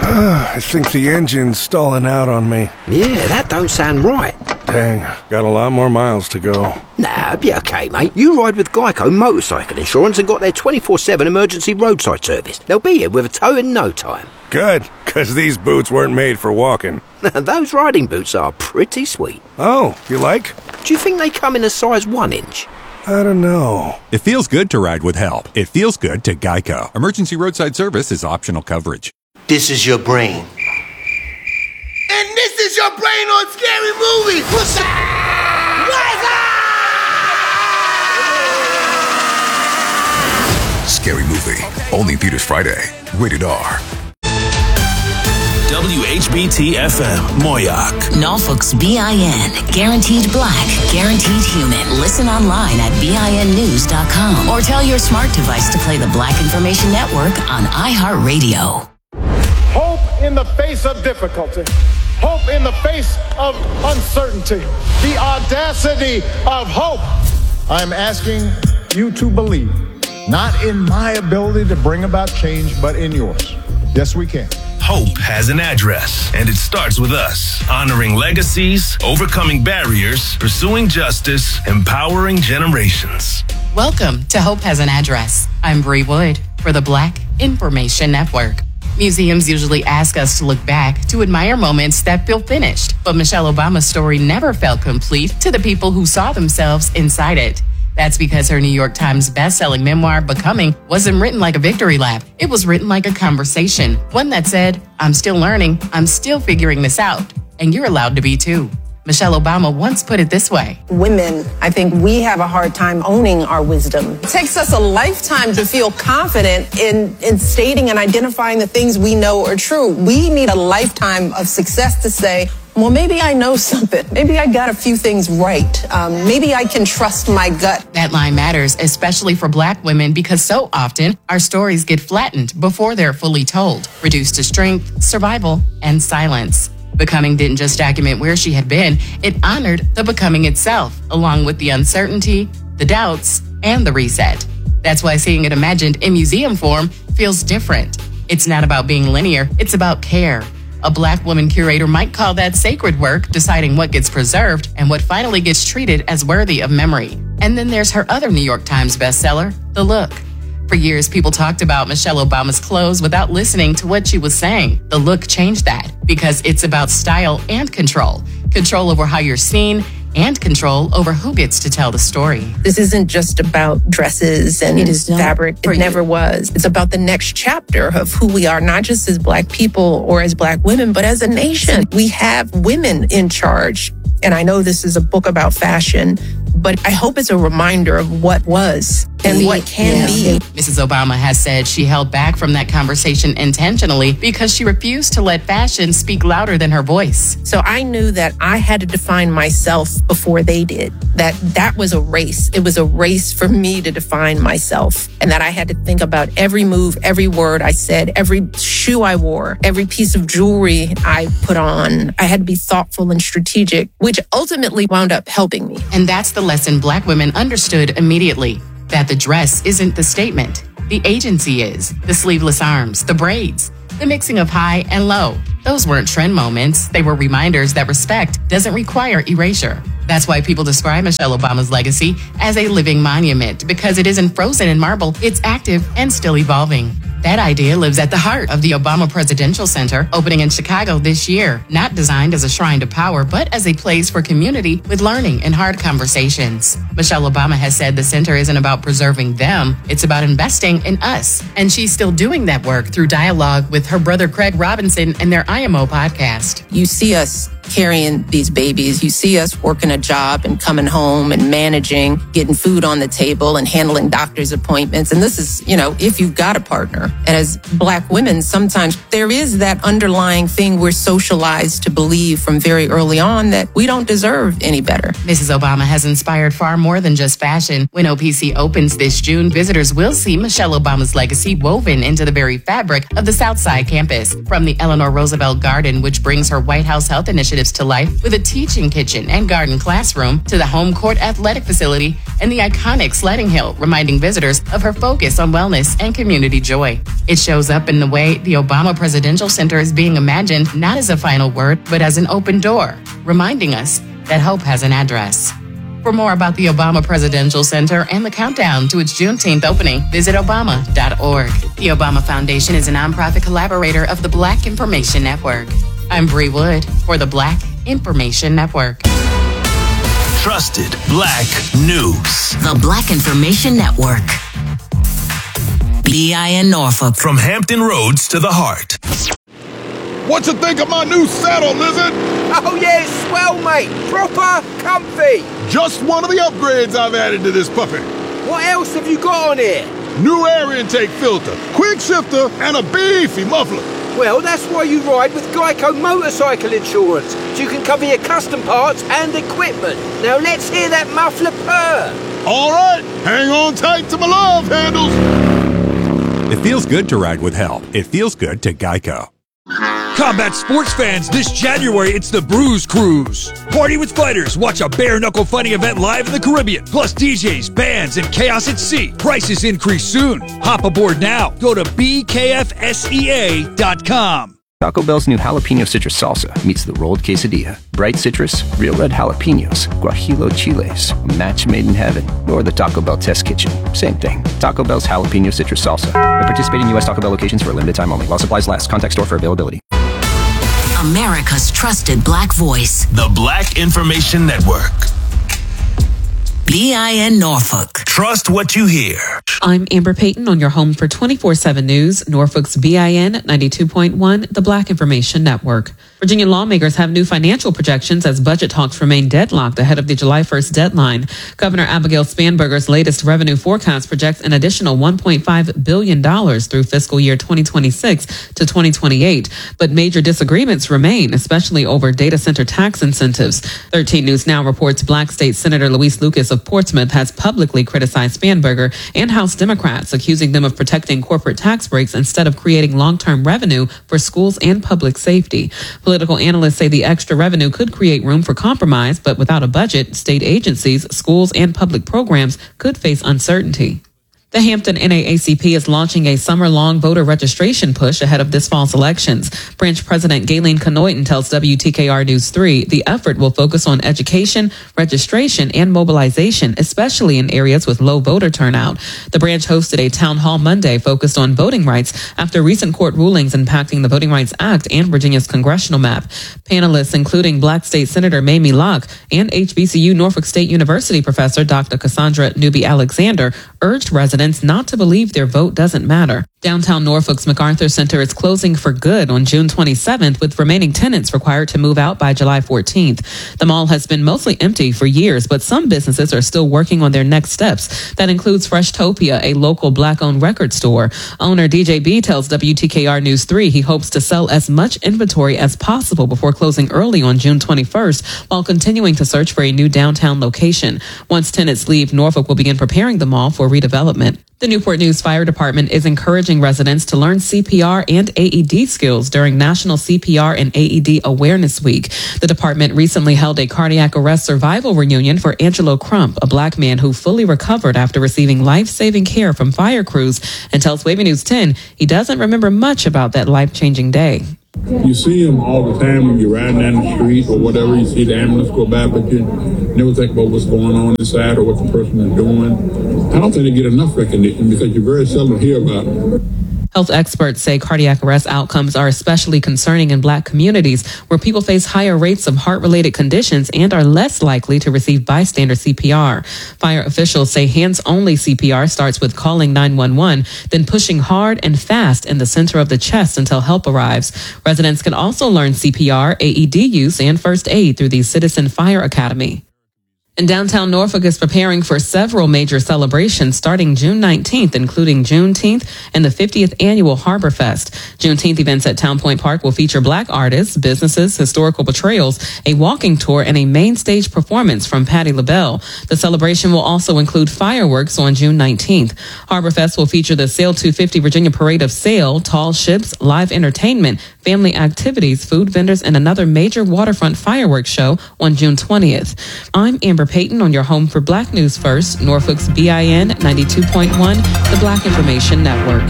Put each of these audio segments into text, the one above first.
I think the engine's stalling out on me. Yeah, that don't sound right. Dang, got a lot more miles to go. Nah, be okay, mate. You ride with Geico Motorcycle Insurance and got their 24/7 emergency roadside service. They'll be here with a tow in no time. Good, because these boots weren't made for walking. Those riding boots are pretty sweet. Oh, you like? Do you think they come in a size 1 inch? I don't know. It feels good to ride with help. It feels good to Geico. Emergency roadside service is optional coverage. This is your brain. And this is your brain on Scary Movie. What's up? Scary Movie. Only in theaters Friday. Rated R. WHBT-FM, Moyoc. Norfolk's BIN. Guaranteed black, guaranteed human. Listen online at BINnews.com or tell your smart device to play the Black Information Network on iHeartRadio. Hope in the face of difficulty. Hope in the face of uncertainty. The audacity of hope. I'm asking you to believe, not in my ability to bring about change, but in yours. Yes, we can. Hope has an address, and it starts with us. Honoring legacies, overcoming barriers, pursuing justice, empowering generations. Welcome to Hope Has an Address. I'm Bree Wood for the Black Information Network. Museums usually ask us to look back to admire moments that feel finished, but Michelle Obama's story never felt complete to the people who saw themselves inside it. That's because her New York Times best-selling memoir, Becoming, wasn't written like a victory lap. It was written like a conversation, one that said, I'm still learning, I'm still figuring this out, and you're allowed to be too. Michelle Obama once put it this way. Women, I think we have a hard time owning our wisdom. It takes us a lifetime to feel confident in stating and identifying the things we know are true. We need a lifetime of success to say, well, maybe I know something. Maybe I got a few things right. Maybe I can trust my gut. That line matters, especially for Black women, because so often our stories get flattened before they're fully told, reduced to strength, survival, and silence. Becoming didn't just document where she had been, it honored the becoming itself, along with the uncertainty, the doubts, and the reset. That's why seeing it imagined in museum form feels different. It's not about being linear, it's about care. A Black woman curator might call that sacred work, deciding what gets preserved and what finally gets treated as worthy of memory. And then there's her other New York Times bestseller, The Look. For years, people talked about Michelle Obama's clothes without listening to what she was saying. The Look changed that because it's about style and control. Control over how you're seen and control over who gets to tell the story. This isn't just about dresses and fabric. It never was. It's about the next chapter of who we are, not just as Black people or as Black women, but as a nation. We have women in charge. And I know this is a book about fashion, but I hope it's a reminder of what was and what can be. Mrs. Obama has said she held back from that conversation intentionally because she refused to let fashion speak louder than her voice. So I knew that I had to define myself before they did. That was a race. It was a race for me to define myself, and that I had to think about every move, every word I said, every shoe I wore, every piece of jewelry I put on. I had to be thoughtful and strategic, which ultimately wound up helping me. And that's the lesson Black women understood immediately. That the dress isn't the statement. The agency is. The sleeveless arms, the braids, the mixing of high and low. Those weren't trend moments. They were reminders that respect doesn't require erasure. That's why people describe Michelle Obama's legacy as a living monument, because it isn't frozen in marble. It's active and still evolving. That idea lives at the heart of the Obama Presidential Center, opening in Chicago this year, not designed as a shrine to power, but as a place for community with learning and hard conversations. Michelle Obama has said the center isn't about preserving them, it's about investing in us. And she's still doing that work through dialogue with her brother Craig Robinson and their IMO podcast. You see us carrying these babies. You see us working a job and coming home and managing, getting food on the table and handling doctor's appointments. And this is, if you've got a partner. And as Black women, sometimes there is that underlying thing we're socialized to believe from very early on that we don't deserve any better. Mrs. Obama has inspired far more than just fashion. When OPC opens this June, visitors will see Michelle Obama's legacy woven into the very fabric of the Southside campus. From the Eleanor Roosevelt Garden, which brings her White House Health Initiative initiatives to life with a teaching kitchen and garden classroom to the home court athletic facility and the iconic sledding hill, reminding visitors of her focus on wellness and community joy. It shows up in the way the Obama Presidential Center is being imagined not as a final word, but as an open door, reminding us that hope has an address. For more about the Obama Presidential Center and the countdown to its Juneteenth opening, visit Obama.org. The Obama Foundation is a nonprofit collaborator of the Black Information Network. I'm Bree Wood for the Black Information Network. Trusted Black News. The Black Information Network. BIN Norfolk. From Hampton Roads to the heart. What you think of my new saddle, Lizard? Oh yeah, it's swell, mate. Proper comfy. Just one of the upgrades I've added to this puppy. What else have you got on here? New air intake filter, quick shifter, and a beefy muffler. Well, that's why you ride with Geico Motorcycle Insurance, so you can cover your custom parts and equipment. Now let's hear that muffler purr. All right, hang on tight to my love handles. It feels good to ride with help. It feels good to Geico. Combat sports fans, this January it's the Bruise Cruise. Party with fighters, watch a bare-knuckle fighting event live in the Caribbean. Plus DJs, bands, and chaos at sea. Prices increase soon. Hop aboard now. Go to bkfsea.com. Taco Bell's new jalapeno citrus salsa meets the rolled quesadilla. Bright citrus, real red jalapenos, guajillo chiles, a match made in heaven, or the Taco Bell test kitchen. Same thing. Taco Bell's jalapeno citrus salsa. At participating U.S. Taco Bell locations for a limited time only. While supplies last. Contact store for availability. America's trusted Black voice. The Black Information Network. BIN Norfolk. Trust what you hear. I'm Amber Payton on your home for 24/7 News, Norfolk's BIN 92.1, the Black Information Network. Virginia lawmakers have new financial projections as budget talks remain deadlocked ahead of the July 1st deadline. Governor Abigail Spanberger's latest revenue forecast projects an additional $1.5 billion through fiscal year 2026 to 2028. But major disagreements remain, especially over data center tax incentives. 13 News Now reports Black State Senator Luis Lucas of Portsmouth has publicly criticized Spanberger and House Democrats, accusing them of protecting corporate tax breaks instead of creating long-term revenue for schools and public safety. Political analysts say the extra revenue could create room for compromise, but without a budget, state agencies, schools, and public programs could face uncertainty. The Hampton NAACP is launching a summer-long voter registration push ahead of this fall's elections. Branch President Galen Canoyton tells WTKR News 3 the effort will focus on education, registration, and mobilization, especially in areas with low voter turnout. The branch hosted a town hall Monday focused on voting rights after recent court rulings impacting the Voting Rights Act and Virginia's congressional map. Panelists, including Black State Senator Mamie Locke and HBCU Norfolk State University professor Dr. Cassandra Newby Alexander, urged residents not to believe their vote doesn't matter. Downtown Norfolk's MacArthur Center is closing for good on June 27th, with remaining tenants required to move out by July 14th. The mall has been mostly empty for years, but some businesses are still working on their next steps. That includes Freshtopia, a local Black-owned record store. Owner DJ B tells WTKR News 3 he hopes to sell as much inventory as possible before closing early on June 21st, while continuing to search for a new downtown location. Once tenants leave, Norfolk will begin preparing the mall for redevelopment. The Newport News Fire Department is encouraging residents to learn CPR and AED skills during National CPR and AED Awareness Week. The department recently held a cardiac arrest survival reunion for Angelo Crump, a Black man who fully recovered after receiving life-saving care from fire crews, and tells Wavy News 10 he doesn't remember much about that life-changing day. You see them all the time when you're riding down the street or whatever. You see the ambulance go by, but you never think about what's going on inside or what the person is doing. I don't think they get enough recognition because you very seldom hear about it. Health experts say cardiac arrest outcomes are especially concerning in Black communities where people face higher rates of heart-related conditions and are less likely to receive bystander CPR. Fire officials say hands-only CPR starts with calling 911, then pushing hard and fast in the center of the chest until help arrives. Residents can also learn CPR, AED use, and first aid through the Citizen Fire Academy. And downtown Norfolk is preparing for several major celebrations starting June 19th, including Juneteenth and the 50th annual Harbor Fest. Juneteenth events at Town Point Park will feature Black artists, businesses, historical portrayals, a walking tour, and a main stage performance from Patti LaBelle. The celebration will also include fireworks on June 19th. Harbor Fest will feature the Sail 250 Virginia Parade of Sail, tall ships, live entertainment, family activities, food vendors, and another major waterfront fireworks show on June 20th. I'm Amber Payton on your home for Black News First, Norfolk's BIN 92.1, the Black Information Network.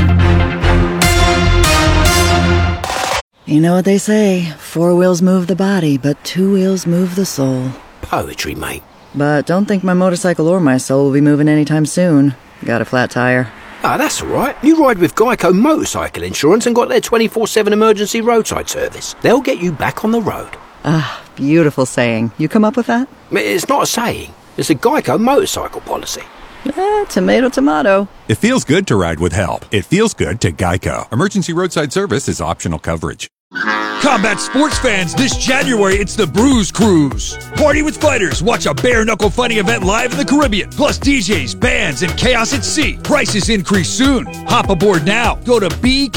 You know what they say, 4 wheels move the body, but 2 wheels move the soul. Poetry, mate. But don't think my motorcycle or my soul will be moving anytime soon. Got a flat tire. Ah, that's all right. You ride with Geico Motorcycle Insurance and got their 24/7 emergency roadside service. They'll get you back on the road. Ah, beautiful saying. You come up with that? It's not a saying. It's a Geico motorcycle policy. Tomato, tomato. It feels good to ride with help. It feels good to Geico. Emergency roadside service is optional coverage. Combat sports fans, this January it's the Bruise Cruise. Party with fighters, watch a bare-knuckle fighting event live in the Caribbean. Plus DJs, bands, and chaos at sea. Prices increase soon. Hop aboard now. Go to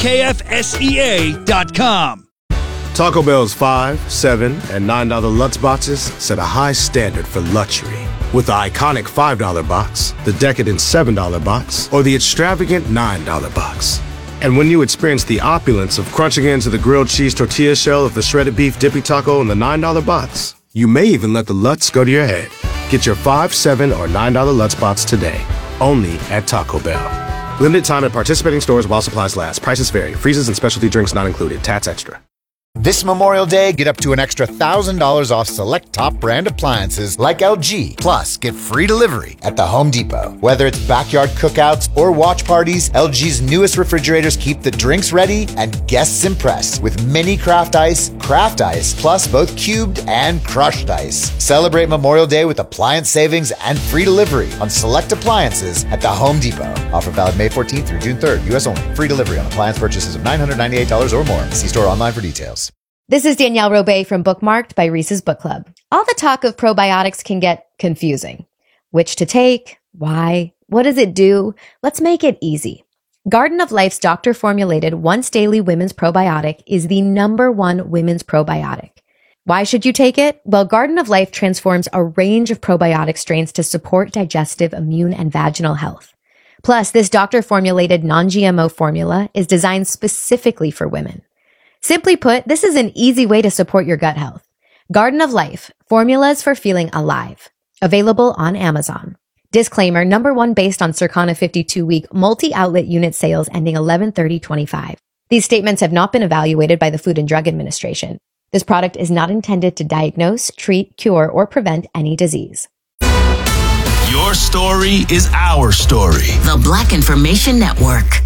bkfsea.com. Taco Bell's $5, $7, and $9 Lutz boxes set a high standard for luxury. With the iconic $5 box, the decadent $7 box, or the extravagant $9 box. And when you experience the opulence of crunching into the grilled cheese tortilla shell of the shredded beef dippy taco in the $9 box, you may even let the Lutz go to your head. Get your $5, $7, or $9 Lutz box today, only at Taco Bell. Limited time at participating stores while supplies last. Prices vary. Freezes and specialty drinks not included. Tats extra. This Memorial Day, get up to an extra $1,000 off select top brand appliances like LG. Plus, get free delivery at the Home Depot. Whether it's backyard cookouts or watch parties, LG's newest refrigerators keep the drinks ready and guests impressed with mini craft ice, plus both cubed and crushed ice. Celebrate Memorial Day with appliance savings and free delivery on select appliances at the Home Depot. Offer valid May 14th through June 3rd, U.S. only. Free delivery on appliance purchases of $998 or more. See store online for details. This is Danielle Robay from Bookmarked by Reese's Book Club. All the talk of probiotics can get confusing. Which to take? Why? What does it do? Let's make it easy. Garden of Life's doctor-formulated once-daily women's probiotic is the #1 women's probiotic. Why should you take it? Well, Garden of Life transforms a range of probiotic strains to support digestive, immune, and vaginal health. Plus, this doctor-formulated non-GMO formula is designed specifically for women. Simply put, this is an easy way to support your gut health. Garden of Life, formulas for feeling alive. Available on Amazon. Disclaimer, #1 based on Circana 52-week multi-outlet unit sales ending 11/30/25. These statements have not been evaluated by the Food and Drug Administration. This product is not intended to diagnose, treat, cure, or prevent any disease. Your story is our story. The Black Information Network.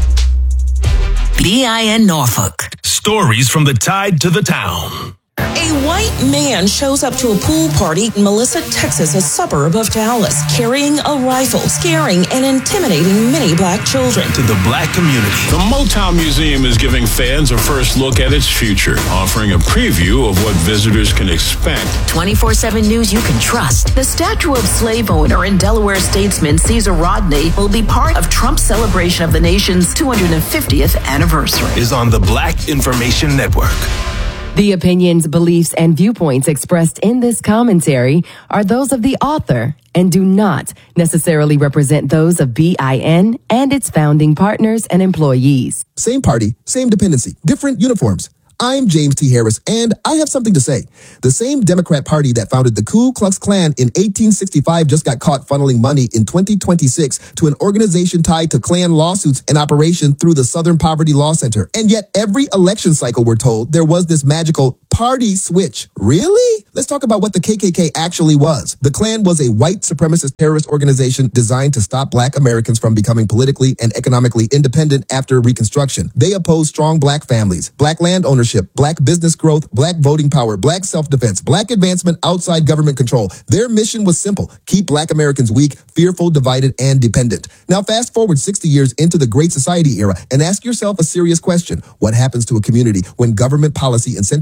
BIN Norfolk. Stories from the tide to the town. A white man shows up to a pool party in Melissa, Texas, a suburb of Dallas, carrying a rifle, scaring and intimidating many black children. To the black community. The Motown Museum is giving fans a first look at its future, offering a preview of what visitors can expect. 24/7 news you can trust. The statue of slave owner and Delaware statesman Caesar Rodney will be part of Trump's celebration of the nation's 250th anniversary. Is on the Black Information Network. The opinions, beliefs, and viewpoints expressed in this commentary are those of the author and do not necessarily represent those of BIN and its founding partners and employees. Same party, same dependency, different uniforms. I'm James T. Harris, and I have something to say. The same Democrat Party that founded the Ku Klux Klan in 1865 just got caught funneling money in 2026 to an organization tied to Klan lawsuits in operation through the Southern Poverty Law Center. And yet every election cycle, we're told, there was this magical party switch. Really? Let's talk about what the KKK actually was. The Klan was a white supremacist terrorist organization designed to stop black Americans from becoming politically and economically independent after Reconstruction. They opposed strong black families, black land ownership, black business growth, black voting power, black self-defense, black advancement outside government control. Their mission was simple: keep black Americans weak, fearful, divided, and dependent. Now fast forward 60 years into the Great Society era and ask yourself a serious question. What happens to a community when government policy incentivizes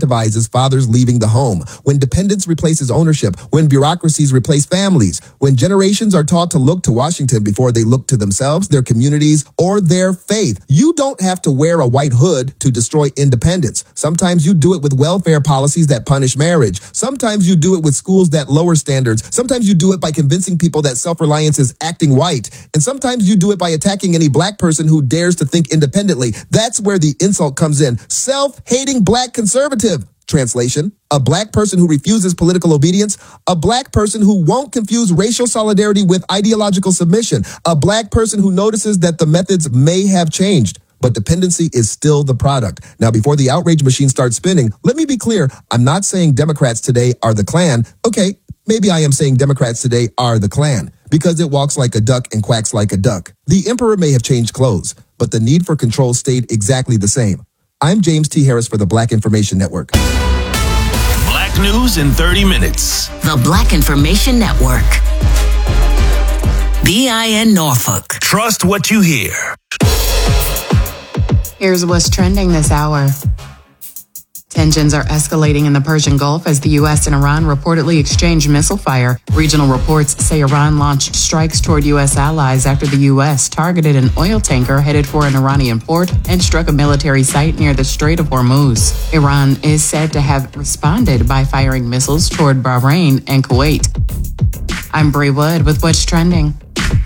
replaces fathers leaving the home, when dependence replaces ownership, when bureaucracies replace families, when generations are taught to look to Washington before they look to themselves, their communities, or their faith. You don't have to wear a white hood to destroy independence. Sometimes you do it with welfare policies that punish marriage. Sometimes you do it with schools that lower standards. Sometimes you do it by convincing people that self-reliance is acting white. And sometimes you do it by attacking any black person who dares to think independently. That's where the insult comes in. Self-hating black conservative. Translation, a black person who refuses political obedience, a black person who won't confuse racial solidarity with ideological submission, a black person who notices that the methods may have changed, but dependency is still the product. Now, before the outrage machine starts spinning, let me be clear. I'm not saying Democrats today are the Klan. Okay, maybe I am saying Democrats today are the Klan, because it walks like a duck and quacks like a duck. The emperor may have changed clothes, but the need for control stayed exactly the same. I'm James T. Harris for the Black Information Network. Black news in 30 minutes. The Black Information Network. BIN Norfolk. Trust what you hear. Here's what's trending this hour. Tensions are escalating in the Persian Gulf as the U.S. and Iran reportedly exchanged missile fire. Regional reports say Iran launched strikes toward U.S. allies after the U.S. targeted an oil tanker headed for an Iranian port and struck a military site near the Strait of Hormuz. Iran is said to have responded by firing missiles toward Bahrain and Kuwait. I'm Bree Wood with What's Trending.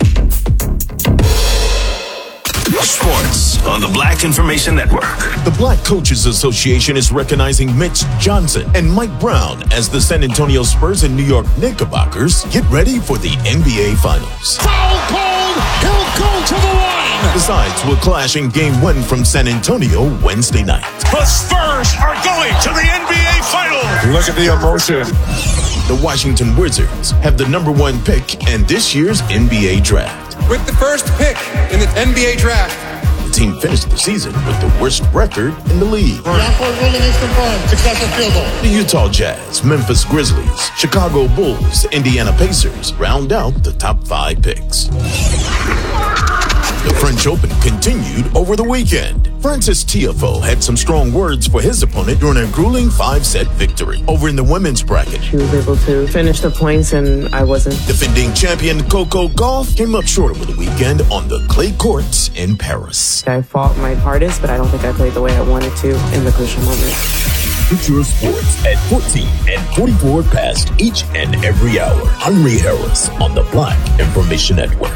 Sports on the Black Information Network. The Black Coaches Association is recognizing Mitch Johnson and Mike Brown as the San Antonio Spurs and New York Knickerbockers get ready for the NBA Finals. Foul called! He'll go to the line! The sides will clash in Game 1 from San Antonio Wednesday night. The Spurs are going to the NBA Finals! Look at the emotion. The Washington Wizards have the #1 pick in this year's NBA Draft. With the first pick in the NBA Draft, the team finished the season with the worst record in the league. Successful field goal. The Utah Jazz, Memphis Grizzlies, Chicago Bulls, Indiana Pacers round out the top 5 picks. The French Open continued over the weekend. Frances Tiafoe had some strong words for his opponent during a grueling 5-set victory. Over in the women's bracket, she was able to finish the points and I wasn't. Defending champion Coco Gauff came up short over the weekend on the clay courts in Paris. I fought my hardest, but I don't think I played the way I wanted to in the crucial moment. Future Sports at 14 and 44 past each and every hour. Henry Harris on the Black Information Network.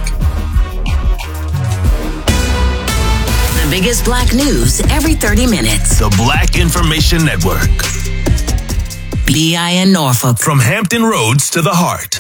The biggest black news every 30 minutes. The Black Information Network. BIN Norfolk. From Hampton Roads to the heart.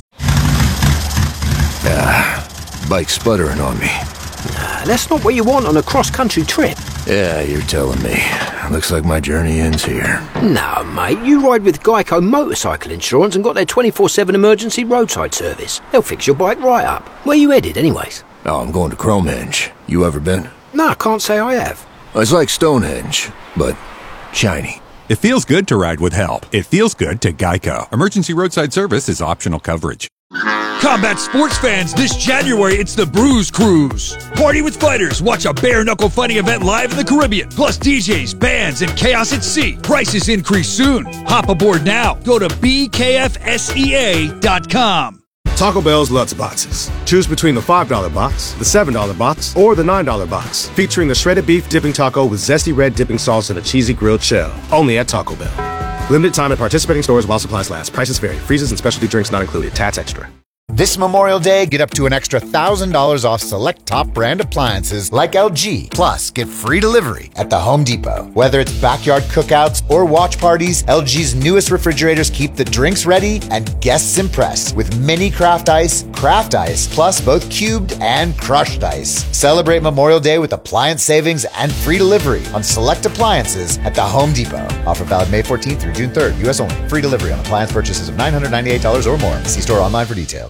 Bike sputtering on me. That's not what you want on a cross-country trip. Yeah, you're telling me. Looks like my journey ends here. No, mate, you ride with Geico Motorcycle Insurance and got their 24/7 emergency roadside service. They'll fix your bike right up. Where you headed, anyways? Oh, I'm going to Cromehenge. You ever been? No, I can't say I have. It's like Stonehenge, but shiny. It feels good to ride with help. It feels good to Geico. Emergency roadside service is optional coverage. Combat sports fans, this January, it's the Bruise Cruise. Party with fighters. Watch a bare-knuckle fighting event live in the Caribbean. Plus DJs, bands, and chaos at sea. Prices increase soon. Hop aboard now. Go to bkfsea.com. Taco Bell's Lutz Boxes. Choose between the $5 box, the $7 box, or the $9 box. Featuring the shredded beef dipping taco with zesty red dipping sauce and a cheesy grilled shell. Only at Taco Bell. Limited time at participating stores while supplies last. Prices vary. Freezes and specialty drinks not included. Tats extra. This Memorial Day, get up to an extra $1,000 off select top brand appliances like LG. Plus, get free delivery at the Home Depot. Whether it's backyard cookouts or watch parties, LG's newest refrigerators keep the drinks ready and guests impressed with mini craft ice, plus both cubed and crushed ice. Celebrate Memorial Day with appliance savings and free delivery on select appliances at the Home Depot. Offer valid May 14th through June 3rd. U.S. only. Free delivery on appliance purchases of $998 or more. See store online for details.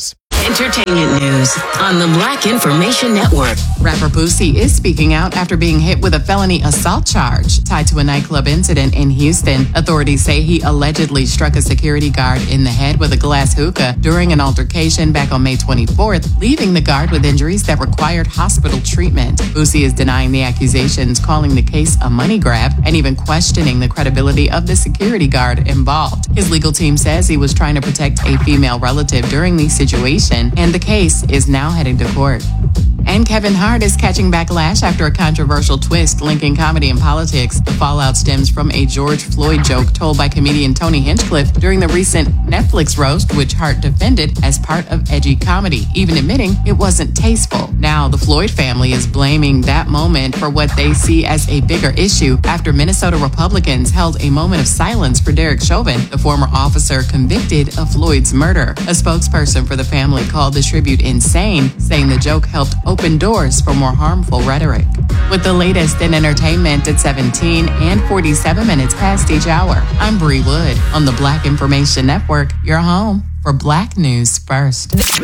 Entertainment news on the Black Information Network. Rapper Boosie is speaking out after being hit with a felony assault charge tied to a nightclub incident in Houston. Authorities say he allegedly struck a security guard in the head with a glass hookah during an altercation back on May 24th, leaving the guard with injuries that required hospital treatment. Boosie is denying the accusations, calling the case a money grab, and even questioning the credibility of the security guard involved. His legal team says he was trying to protect a female relative during the situation, and the case is now heading to court. And Kevin Hart is catching backlash after a controversial twist linking comedy and politics. The fallout stems from a George Floyd joke told by comedian Tony Hinchcliffe during the recent Netflix roast, which Hart defended as part of edgy comedy, even admitting it wasn't tasteful. Now, the Floyd family is blaming that moment for what they see as a bigger issue after Minnesota Republicans held a moment of silence for Derek Chauvin, the former officer convicted of Floyd's murder. A spokesperson for the family called the tribute insane, saying the joke helped open doors for more harmful rhetoric. With the latest in entertainment at 17 and 47 minutes past each hour, I'm Bree Wood on the Black Information Network, your home for Black News First. What's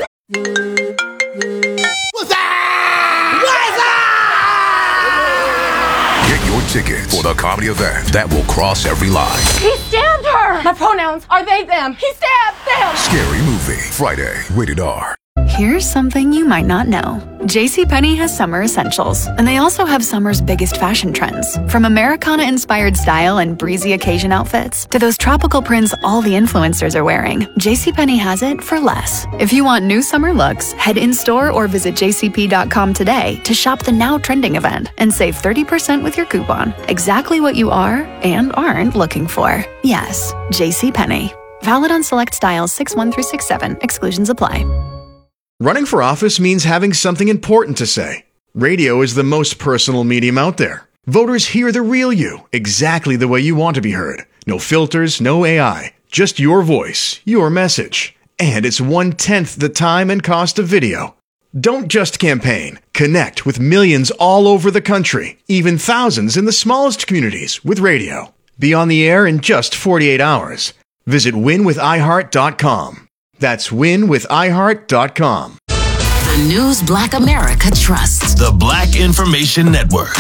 that? Get your ticket for the comedy event that will cross every line. He stabbed her! My pronouns are they, them. He stabbed them! Scary Movie, Friday, rated R. Here's something you might not know. JCPenney has summer essentials, and they also have summer's biggest fashion trends. From Americana-inspired style and breezy occasion outfits to those tropical prints all the influencers are wearing, JCPenney has it for less. If you want new summer looks, head in-store or visit jcp.com today to shop the now trending event and save 30% with your coupon. Exactly what you are and aren't looking for. Yes, JCPenney. Valid on select styles 6-1 through 6-7. Exclusions apply. Running for office means having something important to say. Radio is the most personal medium out there. Voters hear the real you, exactly the way you want to be heard. No filters, no AI, just your voice, your message. And it's 1/10 the time and cost of video. Don't just campaign. Connect with millions all over the country, even thousands in the smallest communities with radio. Be on the air in just 48 hours. Visit winwithiheart.com. That's winwithiheart.com. The news Black America trusts. The Black Information Network.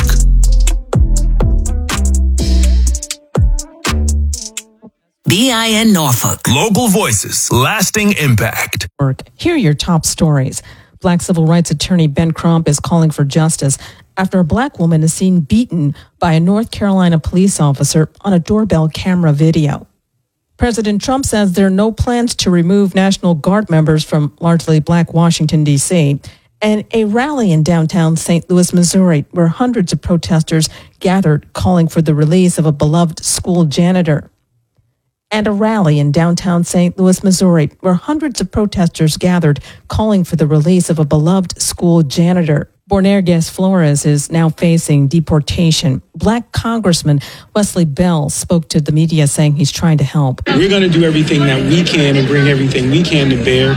BIN Norfolk. Local voices, lasting impact. Here are your top stories. Black civil rights attorney Ben Crump is calling for justice after a black woman is seen beaten by a North Carolina police officer on a doorbell camera video. President Trump says there are no plans to remove National Guard members from largely black Washington, D.C., and a rally in downtown St. Louis, Missouri, where hundreds of protesters gathered calling for the release of a beloved school janitor. And a rally in downtown St. Louis, Missouri, where hundreds of protesters gathered calling for the release of a beloved school janitor. Bonerges Flores is now facing deportation. Black Congressman Wesley Bell spoke to the media saying he's trying to help. We're going to do everything that we can and bring everything we can to bear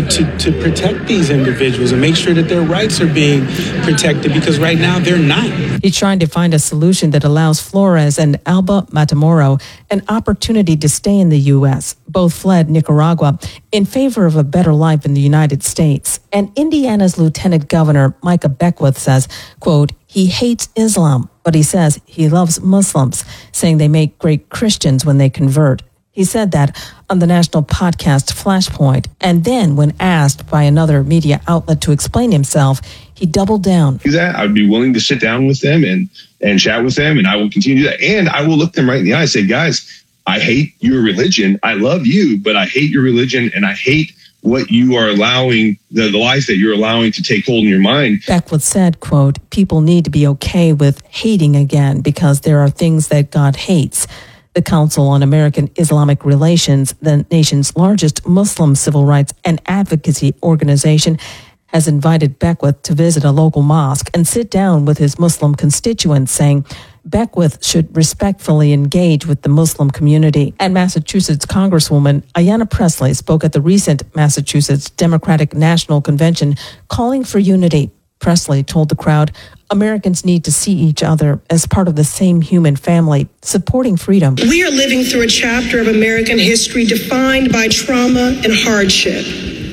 to protect these individuals and make sure that their rights are being protected, because right now they're not. He's trying to find a solution that allows Flores and Alba Matamoro an opportunity to stay in the U.S. Both fled Nicaragua in favor of a better life in the United States. And Indiana's Lieutenant Governor Micah Beckwith says, quote, he hates Islam, but he says he loves Muslims, saying they make great Christians when they convert. He said that on the national podcast Flashpoint. And then when asked by another media outlet to explain himself, he doubled down. I would be willing to sit down with them and chat with them, and I will continue to do that. And I will look them right in the eye and say, guys, I hate your religion. I love you, but I hate your religion, and I hate what you are allowing, the lies that you're allowing to take hold in your mind. Beckwith said, quote, people need to be okay with hating again because there are things that God hates. The Council on American Islamic Relations, the nation's largest Muslim civil rights and advocacy organization, has invited Beckwith to visit a local mosque and sit down with his Muslim constituents, saying Beckwith should respectfully engage with the Muslim community. And Massachusetts Congresswoman Ayanna Pressley spoke at the recent Massachusetts Democratic National Convention calling for unity. Pressley told the crowd Americans need to see each other as part of the same human family, supporting freedom. We are living through a chapter of American history defined by trauma and hardship.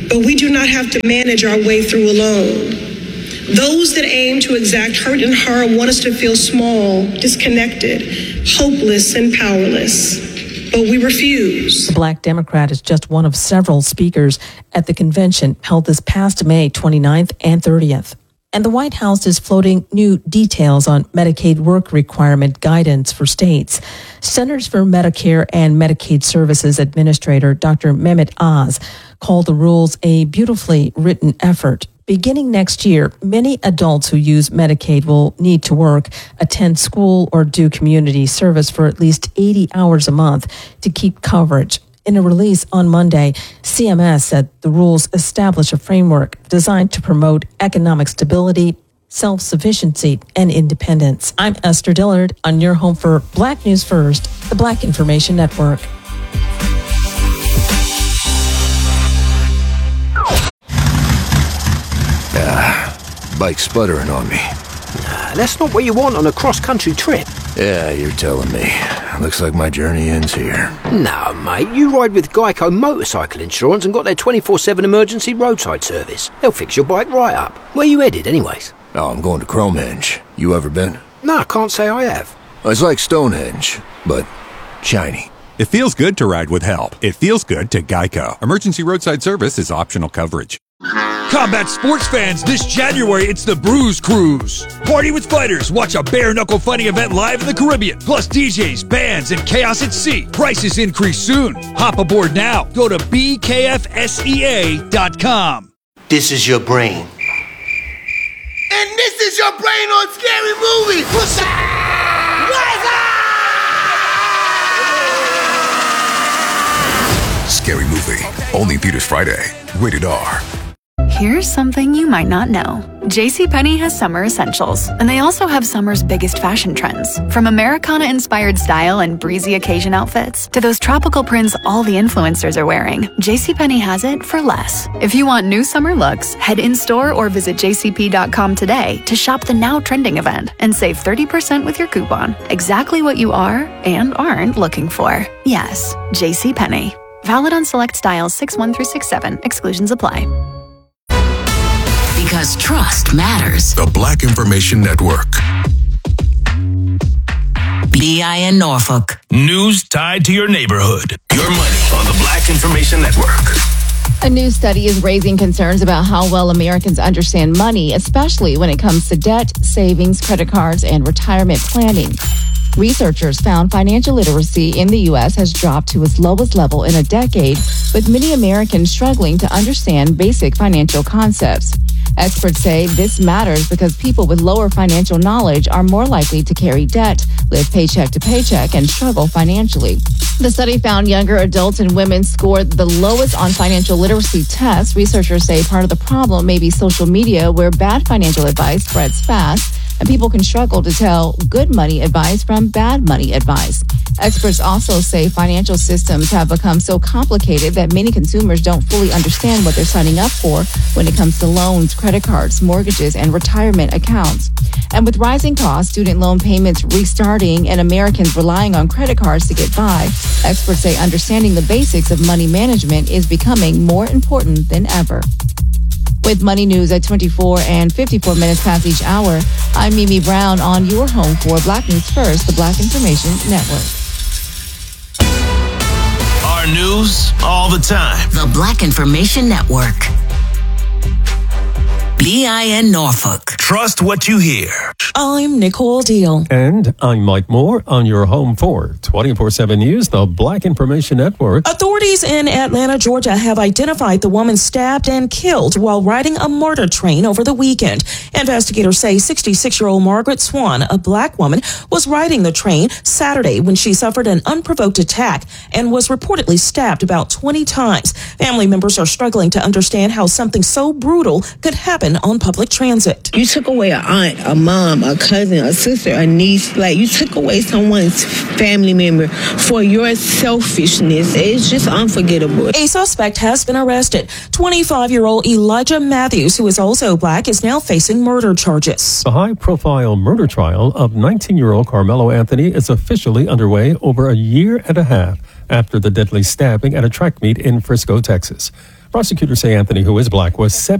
but we do not have to manage our way through alone. Those that aim to exact hurt and harm want us to feel small, disconnected, hopeless, and powerless. But we refuse. The Black Democrat is just one of several speakers at the convention held this past May 29th and 30th. And the White House is floating new details on Medicaid work requirement guidance for states. Centers for Medicare and Medicaid Services Administrator Dr. Mehmet Oz called the rules a beautifully written effort. Beginning next year, many adults who use Medicaid will need to work, attend school, or do community service for at least 80 hours a month to keep coverage. In a release on Monday, CMS said the rules establish a framework designed to promote economic stability, self-sufficiency, and independence. I'm Esther Dillard on your home for Black News First, the Black Information Network. Bike sputtering on me. Nah, that's not what you want on a cross-country trip. Yeah, you're telling me. Looks like my journey ends here. No, mate, you ride with Geico Motorcycle Insurance and got their 24/7 emergency roadside service. They'll fix your bike right up. Where you headed, anyways? Oh, I'm going to Cromehenge. You ever been? No, I can't say I have. It's like Stonehenge, but shiny. It feels good to ride with help. It feels good to Geico. Emergency roadside service is optional coverage. Combat sports fans, this January, it's the Bruise Cruise. Party with fighters, watch a bare-knuckle fighting event live in the Caribbean. Plus DJs, bands, and chaos at sea. Prices increase soon. Hop aboard now. Go to bkfsea.com. This is your brain. And this is your brain on Scary Movie. What's up? Scary Movie. Only theaters Friday. Rated R. Here's something you might not know. JCPenney has summer essentials, and they also have summer's biggest fashion trends. From Americana-inspired style and breezy occasion outfits to those tropical prints all the influencers are wearing, JCPenney has it for less. If you want new summer looks, head in-store or visit jcp.com today to shop the now trending event and save 30% with your coupon. Exactly what you are and aren't looking for. Yes, JCPenney. Valid on select styles 6-1 through 6-7. Exclusions apply. Because trust matters. The Black Information Network. BIN Norfolk. News tied to your neighborhood. Your money on the Black Information Network. A new study is raising concerns about how well Americans understand money, especially when it comes to debt, savings, credit cards, and retirement planning. Researchers found financial literacy in the U.S. has dropped to its lowest level in a decade, with many Americans struggling to understand basic financial concepts. Experts say this matters because people with lower financial knowledge are more likely to carry debt, live paycheck to paycheck, and struggle financially. The study found younger adults and women scored the lowest on financial literacy tests. Researchers say part of the problem may be social media, where bad financial advice spreads fast, and people can struggle to tell good money advice from bad money advice. Experts also say financial systems have become so complicated that many consumers don't fully understand what they're signing up for when it comes to loans, credit cards, mortgages, and retirement accounts. And with rising costs, student loan payments restarting, and Americans relying on credit cards to get by, experts say understanding the basics of money management is becoming more important than ever. With money news at 24 and 54 minutes past each hour, I'm Mimi Brown on your home for Black News First, the Black Information Network. Our news all the time. The Black Information Network. BIN Norfolk. Trust what you hear. I'm Nicole Deal. And I'm Mike Moore on your home for 24/7 News, the Black Information Network. Authorities in Atlanta, Georgia have identified the woman stabbed and killed while riding a murder train over the weekend. Investigators say 66-year-old Margaret Swan, a black woman, was riding the train Saturday when she suffered an unprovoked attack and was reportedly stabbed about 20 times. Family members are struggling to understand how something so brutal could happen on public transit. You took away an aunt, a mom, a cousin, a sister, a niece. Like, you took away someone's family member for your selfishness. It's just unforgettable. A suspect has been arrested. 25-year-old Elijah Matthews, who is also black, is now facing murder charges. The high-profile murder trial of 19-year-old Carmelo Anthony is officially underway over a year and a half after the deadly stabbing at a track meet in Frisco, Texas. Prosecutors say Anthony, who is black, was